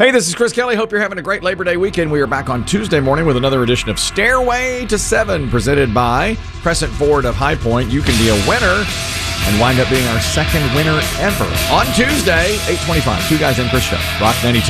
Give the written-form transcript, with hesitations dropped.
Hey, this is Chris Kelly. Hope you're having a great Labor Day weekend. We are back on Tuesday morning with another edition of Stairway to Seven, presented by Crescent Ford of High Point. You can be a winner and wind up being our second winner ever on Tuesday, 8:25. Two Guys and Chris Show, Rock 92.